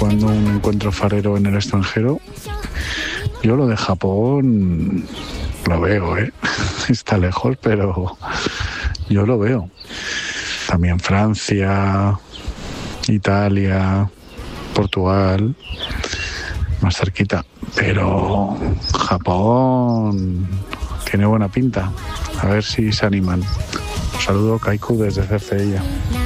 cuando un encuentro farero en el extranjero. Yo lo de Japón lo veo, está lejos, pero yo lo veo. También Francia, Italia, Portugal, más cerquita. Pero Japón tiene buena pinta. A ver si se animan. Un saludo, Kaiku, desde Cercedilla.